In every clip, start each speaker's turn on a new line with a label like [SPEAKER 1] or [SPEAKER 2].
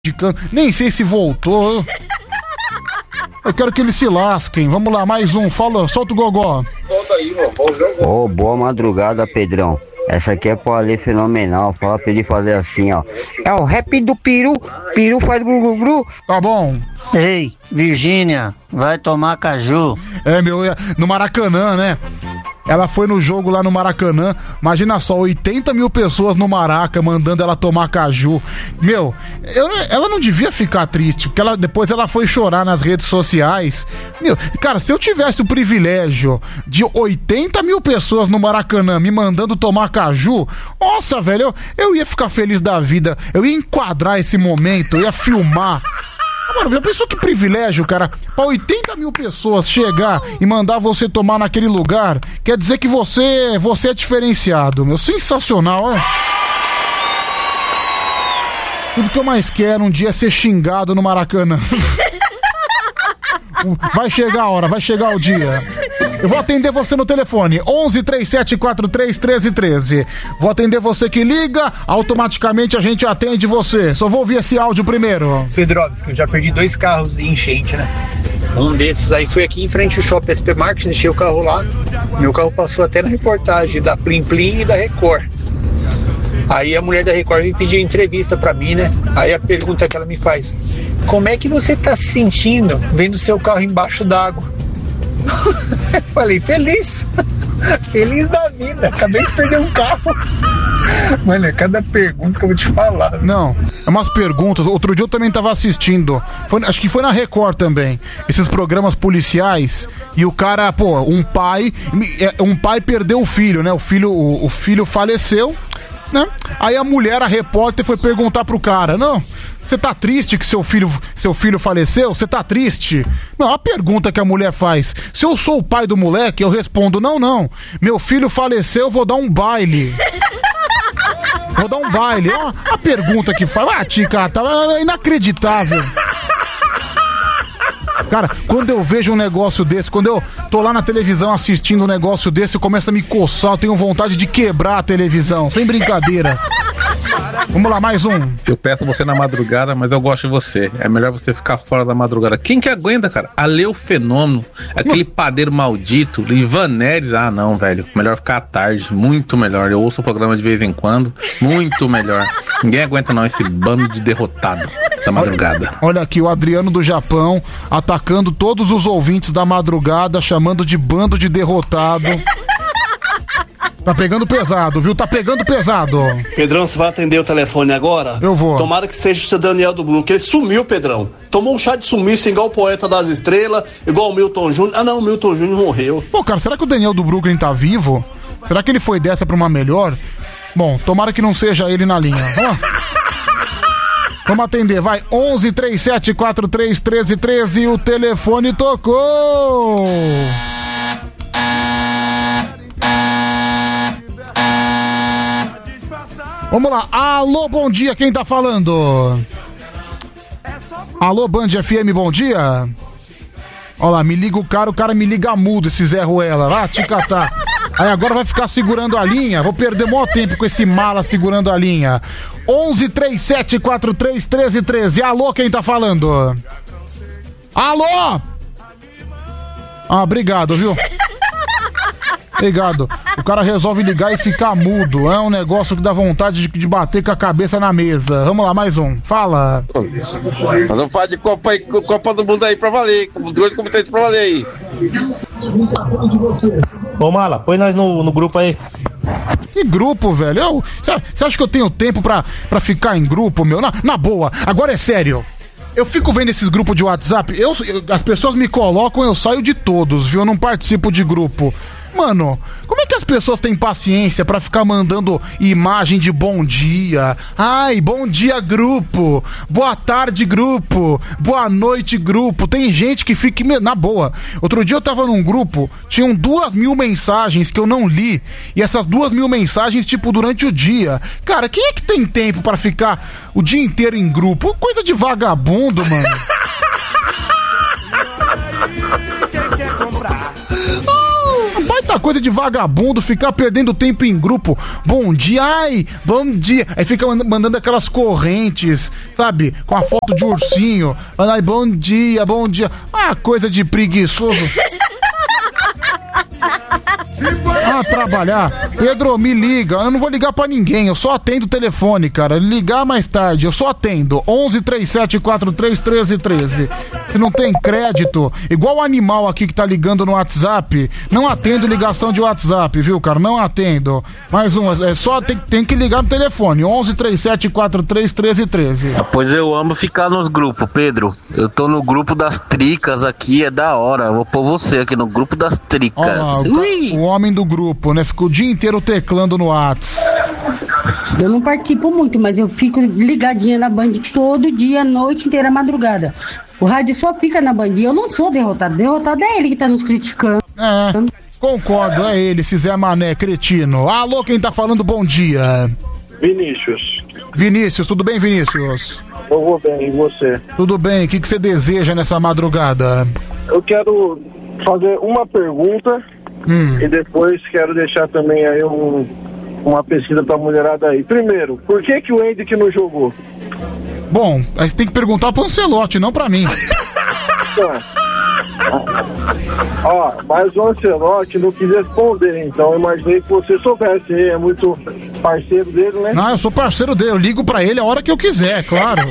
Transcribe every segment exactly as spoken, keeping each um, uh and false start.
[SPEAKER 1] de cano. Nem sei se voltou. Eu quero que eles se lasquem. Vamos lá, mais um. Fala, solta o gogó.
[SPEAKER 2] Ô, oh, boa madrugada, Pedrão. Essa aqui é pro Ale Fenomenal. Fala pra ele fazer assim, ó. É o rap do peru. Peru faz gru-gru-gru.
[SPEAKER 1] Tá bom.
[SPEAKER 3] Ei, Virgínia, vai tomar caju.
[SPEAKER 1] É, meu, no Maracanã, né? Ela foi no jogo lá no Maracanã. Imagina só, oitenta mil pessoas no Maraca mandando ela tomar caju. Meu, eu, ela não devia ficar triste, porque ela, depois ela foi chorar nas redes sociais. Meu, cara, se eu tivesse o privilégio de oitenta mil pessoas no Maracanã me mandando tomar caju, nossa, velho, eu, eu ia ficar feliz da vida. Eu ia enquadrar esse momento, eu ia filmar. Mano, já pensou que privilégio, cara? Pra oitenta mil pessoas chegar e mandar você tomar naquele lugar, quer dizer que você, você é diferenciado, meu. Sensacional, é? Tudo que eu mais quero um dia é ser xingado no Maracanã. Vai chegar a hora, vai chegar o dia. Eu vou atender você no telefone onze, três sete quatro três, um três um três. Vou atender você que liga, automaticamente a gente atende você. Só vou ouvir esse áudio primeiro.
[SPEAKER 4] Pedrovski, eu já perdi dois carros em enchente, né? Um desses aí foi aqui em frente ao Shopping S P Market, deixei o carro lá. Meu carro passou até na reportagem da Plim Plim e da Record. Aí a mulher da Record veio pedir entrevista pra mim, né? Aí a pergunta que ela me faz: como é que você tá se sentindo vendo seu carro embaixo d'água? Eu falei, feliz. Feliz da vida. Acabei de perder um carro. Mano, é cada pergunta que eu vou te falar.
[SPEAKER 1] Não, é umas perguntas. Outro dia eu também tava assistindo, foi, acho que foi na Record também, esses programas policiais. E o cara, pô, um pai Um pai perdeu o filho, né? O filho, o, o filho faleceu, né? Aí a mulher, a repórter, foi perguntar pro cara: não, você tá triste que seu filho, seu filho faleceu? Você tá triste? Não, a pergunta que a mulher faz: se eu sou o pai do moleque, eu respondo: não, não, meu filho faleceu, eu vou dar um baile. Vou dar um baile. Ó, a pergunta que faz. Ah, tica, tá inacreditável. Cara, quando eu vejo um negócio desse, quando eu tô lá na televisão assistindo um negócio desse, eu começo a me coçar, eu tenho vontade de quebrar a televisão, sem brincadeira. Vamos lá, mais um.
[SPEAKER 5] Eu peço você na madrugada, mas eu gosto de você. É melhor você ficar fora da madrugada. Quem que aguenta, cara? Ale o Fenômeno, aquele padeiro maldito, Ivan Neres. Ah, não, velho. Melhor ficar à tarde, muito melhor. Eu ouço o programa de vez em quando, muito melhor. Ninguém aguenta não, esse bando de derrotado da madrugada.
[SPEAKER 1] Olha, olha aqui, o Adriano do Japão atacando todos os ouvintes da madrugada, chamando de bando de derrotado. Tá pegando pesado, viu? Tá pegando pesado.
[SPEAKER 6] Pedrão, você vai atender o telefone agora?
[SPEAKER 1] Eu vou.
[SPEAKER 6] Tomara que seja o seu Daniel do Bruno, que ele sumiu, Pedrão. Tomou um chá de sumiço igual o Poeta das Estrelas, igual o Milton Júnior. Ah, não, o Milton Júnior morreu.
[SPEAKER 1] Pô, cara, será que o Daniel do Brooklyn tá vivo? Será que ele foi dessa pra uma melhor? Bom, tomara que não seja ele na linha. Vamos, Vamos atender, vai. onze, três sete quatro três, um três um três. O telefone tocou. Vamos lá, alô, bom dia, quem tá falando? Alô, Band F M, bom dia. Olha lá, me liga o cara, o cara me liga mudo, esse Zé Ruela, vai te catar. Aí agora vai ficar segurando a linha, vou perder maior tempo com esse mala segurando a linha. onze, três sete quatro três, um três um três. Alô, quem tá falando? Alô? Ah, obrigado, viu? Obrigado. O cara resolve ligar e ficar mudo. É um negócio que dá vontade de, de bater com a cabeça na mesa. Vamos lá, mais um. Fala.
[SPEAKER 7] Nós vamos falar de Copa, aí, Copa do Mundo aí pra valer. Os dois comitês pra valer aí.
[SPEAKER 4] Ô, Mala, põe nós no, no grupo aí.
[SPEAKER 1] Que grupo, velho? Você acha que eu tenho tempo pra, pra ficar em grupo, meu? Na, na boa, agora é sério. Eu fico vendo esses grupos de WhatsApp, eu, eu, as pessoas me colocam, eu saio de todos, viu? Eu não participo de grupo. Mano, como é que as pessoas têm paciência pra ficar mandando imagem de bom dia? Ai, bom dia, grupo. Boa tarde, grupo. Boa noite, grupo. Tem gente que fica... Na boa. Outro dia eu tava num grupo, tinham duas mil mensagens que eu não li. E essas duas mil mensagens, tipo, durante o dia. Cara, quem é que tem tempo pra ficar o dia inteiro em grupo? Coisa de vagabundo, mano. Baita coisa. coisa de vagabundo ficar perdendo tempo em grupo. Bom dia, ai, bom dia. Aí fica mandando aquelas correntes, sabe? Com a foto de ursinho. Ai, bom dia, bom dia. Ah, coisa de preguiçoso. Ah, trabalhar. Pedro, me liga. Eu não vou ligar pra ninguém, eu só atendo o telefone, cara. Ligar mais tarde, eu só atendo. onze, trinta e sete, quarenta e três, treze, treze. Se não tem crédito, igual o animal aqui que tá ligando no WhatsApp, não atendo ligação de WhatsApp, viu, cara? Não atendo. Mais uma, é só tem, tem que ligar no telefone. onze, trinta e sete, quarenta e três, treze, treze.
[SPEAKER 3] Ah, pois eu amo ficar nos grupos, Pedro. Eu tô no grupo das tricas aqui, é da hora. Eu vou pôr você aqui no grupo das tricas.
[SPEAKER 1] Ó, o, o homem do grupo, né? Ficou o dia inteiro teclando no WhatsApp.
[SPEAKER 8] Eu não participo muito, mas eu fico ligadinha na Band todo dia, a noite inteira, madrugada. O rádio só fica na Band. Eu não sou derrotado. Derrotado é ele que tá nos criticando.
[SPEAKER 1] É, concordo, é ele, se Zé Mané, cretino. Alô, quem tá falando, bom dia.
[SPEAKER 9] Vinícius.
[SPEAKER 1] Vinícius, tudo bem, Vinícius?
[SPEAKER 9] Eu vou bem, e você?
[SPEAKER 1] Tudo bem, o que, que você deseja nessa madrugada?
[SPEAKER 9] Eu quero fazer uma pergunta hum. e depois quero deixar também aí um, uma pesquisa pra mulherada aí. Primeiro, por que que o Hendrick não jogou?
[SPEAKER 1] Bom, aí você tem que perguntar pro Ancelotti, não pra mim.
[SPEAKER 9] Então, ó, mas o Ancelotti não quis responder, então eu imaginei que você soubesse, é muito parceiro dele, né?
[SPEAKER 1] Não, eu sou parceiro dele, eu ligo pra ele a hora que eu quiser, claro.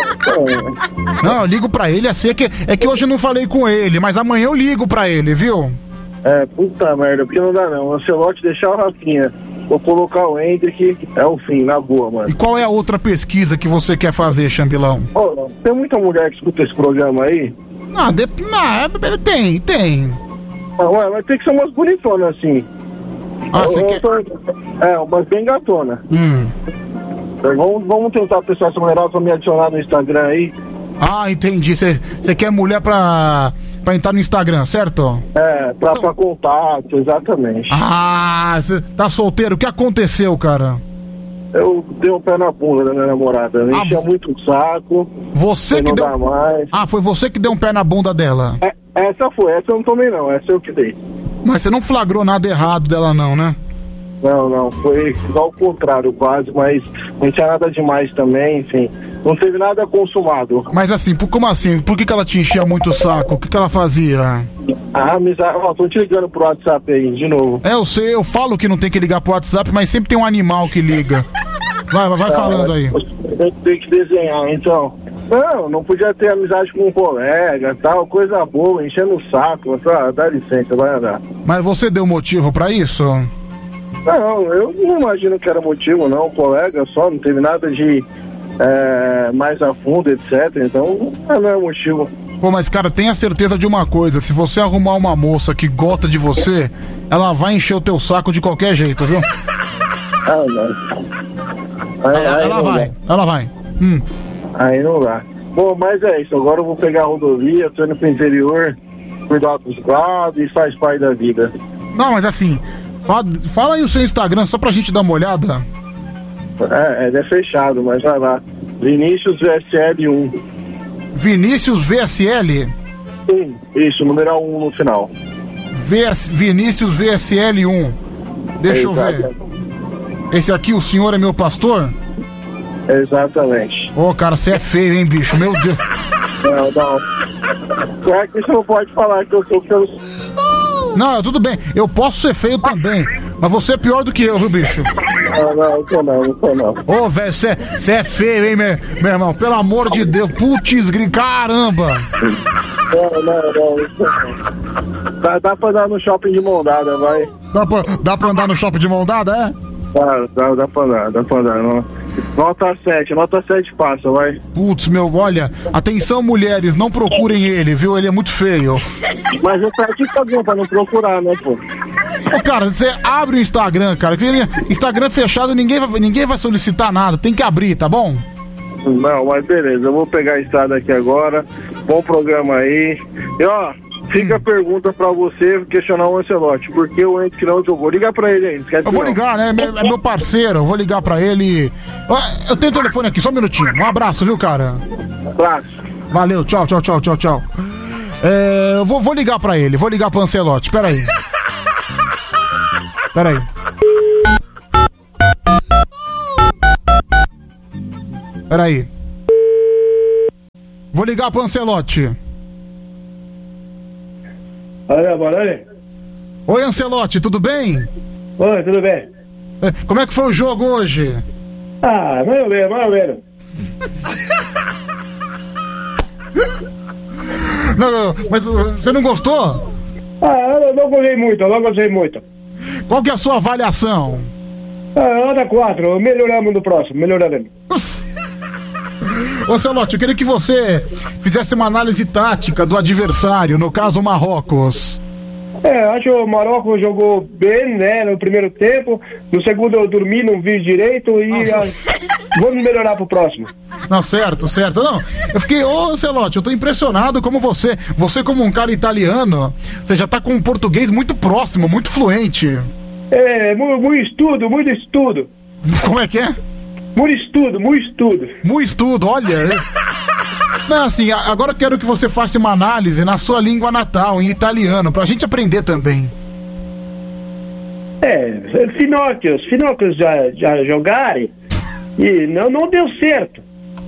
[SPEAKER 1] Não, eu ligo pra ele assim, é que, é que hoje eu não falei com ele, mas amanhã eu ligo pra ele, viu?
[SPEAKER 9] É, puta merda, porque não dá não, o Ancelotti deixar o Rafinha, vou colocar o Hendrick, é o fim, na boa, mano.
[SPEAKER 1] E qual é a outra pesquisa que você quer fazer, Chambilão?
[SPEAKER 9] Oh, tem muita mulher que escuta esse programa aí?
[SPEAKER 1] Ah, de... não, tem, tem.
[SPEAKER 9] Ah, ué, mas tem que ser umas bonitonas assim.
[SPEAKER 1] Ah, você quer...
[SPEAKER 9] tô... É, umas bem gatona.
[SPEAKER 1] Hum.
[SPEAKER 9] Vamos, vamos tentar pessoal essa mulherada pra me adicionar no Instagram aí.
[SPEAKER 1] Ah, entendi. Você quer mulher pra, pra entrar no Instagram, certo?
[SPEAKER 9] É, pra, pra contato, exatamente.
[SPEAKER 1] Ah, você tá solteiro? O que aconteceu, cara?
[SPEAKER 9] Eu dei um pé na bunda da minha namorada. Me
[SPEAKER 1] ah,
[SPEAKER 9] enchia muito o saco.
[SPEAKER 1] Você que
[SPEAKER 9] não
[SPEAKER 1] deu.
[SPEAKER 9] Dá mais.
[SPEAKER 1] Ah, foi você que deu um pé na bunda dela?
[SPEAKER 9] É, essa foi, essa eu não tomei não, essa eu que dei.
[SPEAKER 1] Mas você não flagrou nada errado dela não, né?
[SPEAKER 9] Não, não, foi ao contrário quase, mas não tinha nada demais também, enfim. Não teve nada consumado.
[SPEAKER 1] Mas assim, por, como assim? Por que, que ela te enchia muito o saco? O que, que ela fazia?
[SPEAKER 9] Ah, amizade. Ó, tô te ligando pro WhatsApp aí, de novo.
[SPEAKER 1] É, eu sei, eu falo que não tem que ligar pro WhatsApp, mas sempre tem um animal que liga. Vai, vai, vai falando aí.
[SPEAKER 9] Tem, tem que desenhar, então. Não, não podia ter amizade com um colega, tal, coisa boa, enchendo o saco. Ah, dá licença, vai andar.
[SPEAKER 1] Mas você deu motivo pra isso?
[SPEAKER 9] Não, eu não imagino que era motivo, não, colega só, não teve nada de é, mais a fundo, etcétera. Então, não é motivo.
[SPEAKER 1] Pô, mas cara, tenha certeza de uma coisa, se você arrumar uma moça que gosta de você, ela vai encher o teu saco de qualquer jeito, viu?
[SPEAKER 9] Ah, não. Aí,
[SPEAKER 1] ela
[SPEAKER 9] aí
[SPEAKER 1] ela
[SPEAKER 9] não
[SPEAKER 1] vai,
[SPEAKER 9] dá.
[SPEAKER 1] ela vai. Hum.
[SPEAKER 9] Aí não dá. Bom, mas é isso, agora eu vou pegar a rodovia, tô indo pro interior, cuidar dos lados e faz parte da vida.
[SPEAKER 1] Não, mas assim, fala, fala aí o seu Instagram só pra gente dar uma olhada.
[SPEAKER 9] É, ele é fechado, mas vai lá. Vinícius V S L um.
[SPEAKER 1] Vinícius V S L?
[SPEAKER 9] Sim, isso, numeral um no final.
[SPEAKER 1] V S, Vinícius V S L um. Deixa eu ver. Esse aqui, o senhor é meu pastor?
[SPEAKER 9] Exatamente.
[SPEAKER 1] Ô, oh, cara, você é feio, hein, bicho? Meu Deus.
[SPEAKER 9] Não, não. É que você não pode falar que eu sou pelo...
[SPEAKER 1] Não, tudo bem. Eu posso ser feio também. Mas você é pior do que eu, viu, bicho?
[SPEAKER 9] Não, não, não tô não, não tô não.
[SPEAKER 1] Ô, oh, velho, você é feio, hein, meu, meu irmão? Pelo amor de Deus. Putz, gri, caramba.
[SPEAKER 9] Não, não, não. Dá, dá pra andar no shopping de mão dada, vai.
[SPEAKER 1] Dá pra, dá pra andar no shopping de mão dada, é?
[SPEAKER 9] Dá, dá, dá pra andar, dá pra andar. Não. Nota sete, nota sete passa, vai.
[SPEAKER 1] Putz, meu, olha, atenção mulheres, não procurem ele, viu? Ele é muito feio.
[SPEAKER 9] Mas eu tô aqui também pra não procurar, né, pô?
[SPEAKER 1] Ô, cara, você abre o Instagram, cara. Instagram fechado, ninguém vai, ninguém vai solicitar nada, tem que abrir, tá bom?
[SPEAKER 9] Não, mas beleza, eu vou pegar a estrada aqui agora. Bom programa aí. E ó, fica a pergunta pra você questionar o Ancelotti. Por que o Hendrick não jogou? Liga pra ele aí, esquece.
[SPEAKER 1] Eu vou ligar, né? É meu parceiro, eu vou ligar pra ele. Eu tenho o telefone aqui, só um minutinho. Um abraço, viu, cara?
[SPEAKER 9] Um abraço.
[SPEAKER 1] Valeu, tchau, tchau, tchau, tchau, tchau. É, eu vou, vou ligar pra ele, vou ligar pro Ancelotti, peraí. Peraí. Peraí. Vou ligar pro Ancelotti.
[SPEAKER 9] Olha, boa noite.
[SPEAKER 1] Oi, Ancelotti, tudo bem?
[SPEAKER 9] Oi, tudo bem?
[SPEAKER 1] Como é que foi o jogo hoje?
[SPEAKER 9] Ah, mais ou menos, mais ou menos.
[SPEAKER 1] Não, não, mas uh, você não gostou?
[SPEAKER 9] Ah, eu não gostei muito, eu não gostei muito.
[SPEAKER 1] Qual que é a sua avaliação?
[SPEAKER 9] Ah, nota quatro, melhoramos no próximo, melhoraremos.
[SPEAKER 1] Ô, Ancelotti, eu queria que você fizesse uma análise tática do adversário, no caso o Marrocos.
[SPEAKER 9] É, acho que o Marrocos jogou bem, né, no primeiro tempo. No segundo eu dormi, não vi direito e ah, vamos melhorar pro próximo.
[SPEAKER 1] Não, certo, certo. Não, eu fiquei, ô Ancelotti, eu tô impressionado como você, você como um cara italiano, você já tá com um português muito próximo, muito fluente.
[SPEAKER 9] É, muito, muito estudo, muito estudo.
[SPEAKER 1] Como é que é?
[SPEAKER 9] Muito estudo, muito estudo.
[SPEAKER 1] Muito estudo, olha. Não, assim, agora eu quero que você faça uma análise na sua língua natal, em italiano, pra gente aprender também.
[SPEAKER 9] É, Finóquios, Finóquios já, já jogaram e não, não deu certo.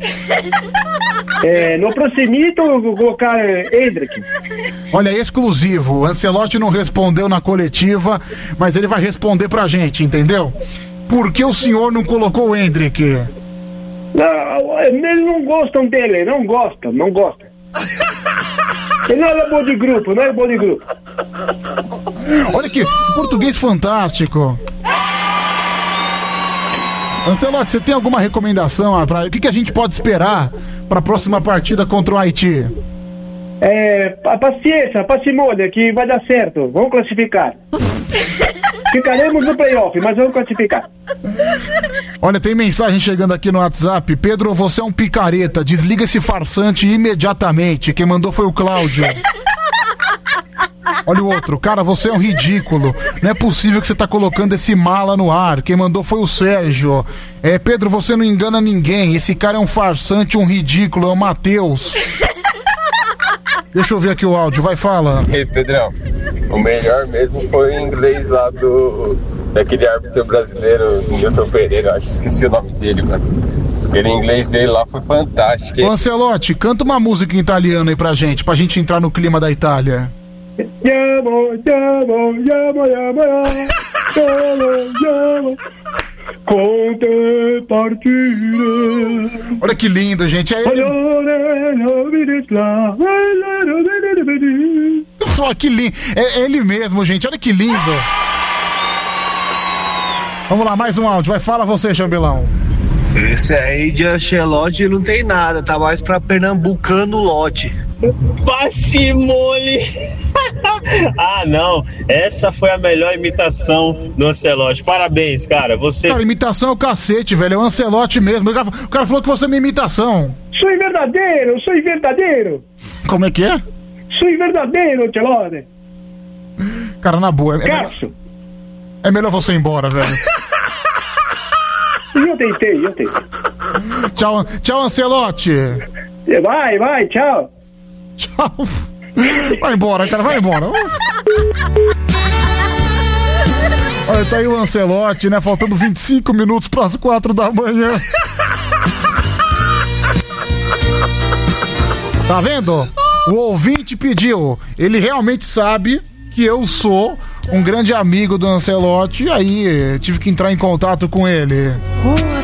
[SPEAKER 9] É, no proximito eu vou colocar Hendrick.
[SPEAKER 1] Olha, exclusivo, o Ancelotti não respondeu na coletiva, mas ele vai responder pra gente, entendeu? Por que o senhor não colocou o Hendrick?
[SPEAKER 9] Não, eles não gostam dele, não gostam, não gostam. Ele não é bom de grupo, não é bom de grupo.
[SPEAKER 1] Olha que português fantástico. Ancelotti, você tem alguma recomendação? Pra, o que, que a gente pode esperar para a próxima partida contra o Haiti?
[SPEAKER 9] É, a paciência, a parcimônia, que vai dar certo. Vamos classificar. Ficaremos no playoff, mas vamos classificar.
[SPEAKER 1] Olha, tem mensagem chegando aqui no WhatsApp. Pedro, você é um picareta. Desliga esse farsante imediatamente. Quem mandou foi o Cláudio. Olha o outro. Cara, você é um ridículo. Não é possível que você tá colocando esse mala no ar. Quem mandou foi o Sérgio. É, Pedro, você não engana ninguém. Esse cara é um farsante, um ridículo. É o Matheus. Deixa eu ver aqui o áudio. Vai, fala.
[SPEAKER 10] Ei, Pedrão. O melhor mesmo foi o inglês lá do... daquele árbitro brasileiro, Nilton Pereira. Acho que esqueci o nome dele, mano. Aquele inglês dele lá foi fantástico.
[SPEAKER 1] Ô, Ancelotti, canta uma música em italiano aí pra gente, pra gente entrar no clima da Itália.
[SPEAKER 9] Yamo, yamo, yamo, yamo, yamo, yamo, conte partire.
[SPEAKER 1] Olha que lindo, gente. É ele... Só que lindo. É ele mesmo, gente. Olha que lindo. Vamos lá, mais um áudio. Vai, fala você, Chambelão.
[SPEAKER 11] Esse aí de Ancelotti não tem nada, tá mais pra pernambucano lote.
[SPEAKER 12] Passimole! Ah, não, essa foi a melhor imitação do Ancelotti. Parabéns, cara. Você.
[SPEAKER 1] Cara, imitação é o cacete, velho. É o Ancelotti mesmo. O cara, o cara falou que você é minha imitação.
[SPEAKER 9] Sou verdadeiro, sou verdadeiro.
[SPEAKER 1] Como é que é?
[SPEAKER 9] Sou verdadeiro, Ancelotti.
[SPEAKER 1] Cara, na boa. É,
[SPEAKER 9] melhor,
[SPEAKER 1] é melhor você ir embora, velho.
[SPEAKER 9] Eu tentei, eu tentei.
[SPEAKER 1] Tchau, tchau, Ancelotti.
[SPEAKER 9] Vai, vai, tchau.
[SPEAKER 1] Tchau. Vai embora, cara, vai embora. Olha, tá aí o Ancelotti, né? Faltando vinte e cinco minutos para as quatro da manhã. Tá vendo? O ouvinte pediu. Ele realmente sabe que eu sou um grande amigo do Ancelotti. Aí tive que entrar em contato com ele.